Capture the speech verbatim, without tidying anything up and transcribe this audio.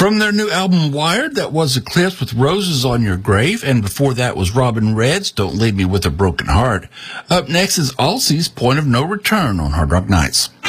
From their new album, Wired, that was Eclipse with Roses on Your Grave, and before that was Robin Red's Don't Leave Me With a Broken Heart. Up next is Alcye's Point of No Return on Hard Rock Nights.